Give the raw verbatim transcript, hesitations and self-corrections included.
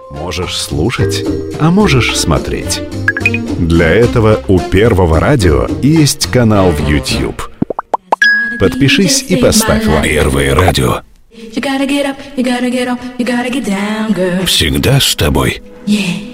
Можешь слушать, а можешь смотреть. Для этого у Первого радио есть канал в YouTube. Подпишись и поставь лайк. Первое радио. Всегда с тобой. Yeah.